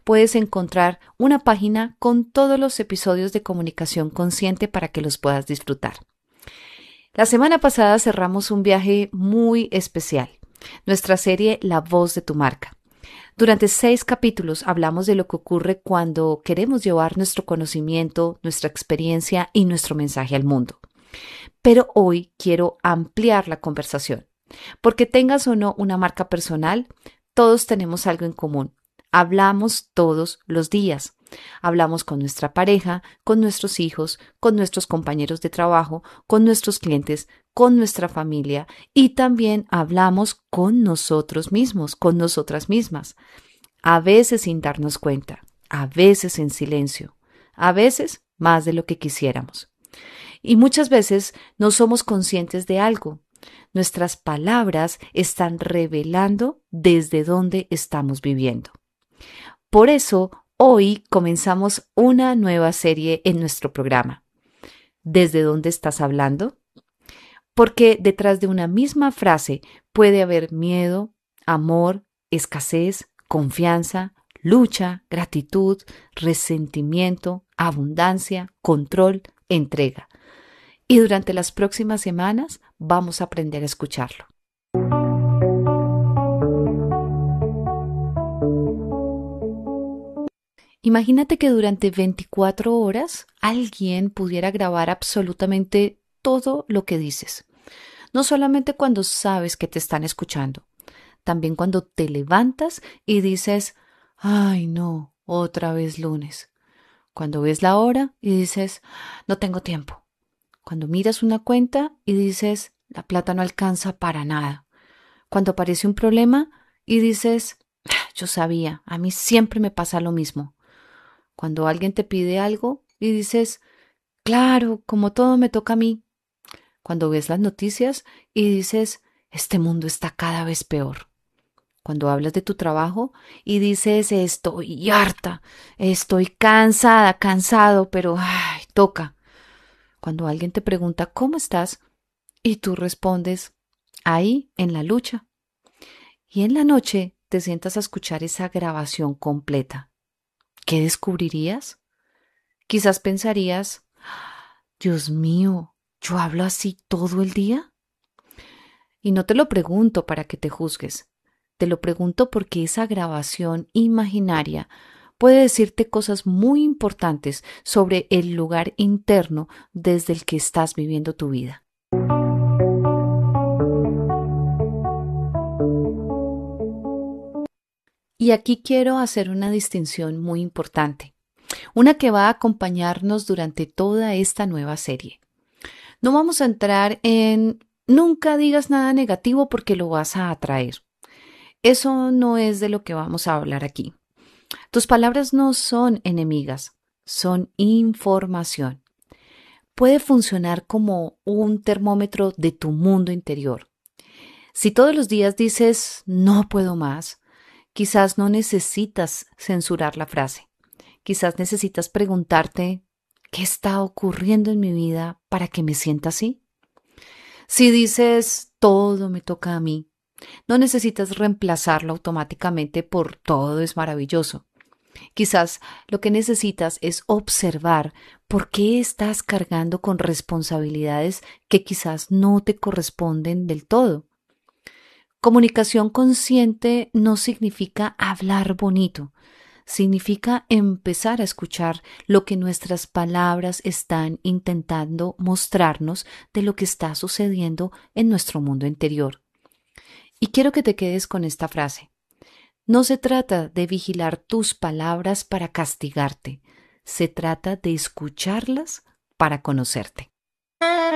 puedes encontrar una página con todos los episodios de Comunicación Consciente para que los puedas disfrutar. La semana pasada cerramos un viaje muy especial, nuestra serie La Voz de tu Marca. Durante 6 capítulos hablamos de lo que ocurre cuando queremos llevar nuestro conocimiento, nuestra experiencia y nuestro mensaje al mundo. Pero hoy quiero ampliar la conversación, porque tengas o no una marca personal, todos tenemos algo en común. Hablamos todos los días. Hablamos con nuestra pareja, con nuestros hijos, con nuestros compañeros de trabajo, con nuestros clientes, con nuestra familia y también hablamos con nosotros mismos, con nosotras mismas. A veces sin darnos cuenta, a veces en silencio, a veces más de lo que quisiéramos. Y muchas veces no somos conscientes de algo. Nuestras palabras están revelando desde dónde estamos viviendo. Por eso, hoy comenzamos una nueva serie en nuestro programa. ¿Desde dónde estás hablando? Porque detrás de una misma frase puede haber miedo, amor, escasez, confianza, lucha, gratitud, resentimiento, abundancia, control, entrega. Y durante las próximas semanas vamos a aprender a escucharlo. Imagínate que durante 24 horas alguien pudiera grabar absolutamente todo lo que dices. No solamente cuando sabes que te están escuchando, también cuando te levantas y dices, ay no, otra vez lunes. Cuando ves la hora y dices, no tengo tiempo. Cuando miras una cuenta y dices, la plata no alcanza para nada. Cuando aparece un problema y dices, yo sabía, a mí siempre me pasa lo mismo. Cuando alguien te pide algo y dices, claro, como todo me toca a mí. Cuando ves las noticias y dices, este mundo está cada vez peor. Cuando hablas de tu trabajo y dices, estoy harta, estoy cansada, cansado, pero toca. Cuando alguien te pregunta, ¿cómo estás? Y tú respondes, ahí, en la lucha. Y en la noche te sientas a escuchar esa grabación completa. ¿Qué descubrirías? Quizás pensarías, Dios mío, ¿yo hablo así todo el día? Y no te lo pregunto para que te juzgues. Te lo pregunto porque esa grabación imaginaria puede decirte cosas muy importantes sobre el lugar interno desde el que estás viviendo tu vida. Y aquí quiero hacer una distinción muy importante, una que va a acompañarnos durante toda esta nueva serie. No vamos a entrar en nunca digas nada negativo porque lo vas a atraer. Eso no es de lo que vamos a hablar aquí. Tus palabras no son enemigas, son información. Puede funcionar como un termómetro de tu mundo interior. Si todos los días dices no puedo más, quizás no necesitas censurar la frase. Quizás necesitas preguntarte ¿qué está ocurriendo en mi vida para que me sienta así? Si dices todo me toca a mí, no necesitas reemplazarlo automáticamente por todo es maravilloso. Quizás lo que necesitas es observar por qué estás cargando con responsabilidades que quizás no te corresponden del todo. Comunicación consciente no significa hablar bonito, significa empezar a escuchar lo que nuestras palabras están intentando mostrarnos de lo que está sucediendo en nuestro mundo interior. Y quiero que te quedes con esta frase. No se trata de vigilar tus palabras para castigarte, se trata de escucharlas para conocerte.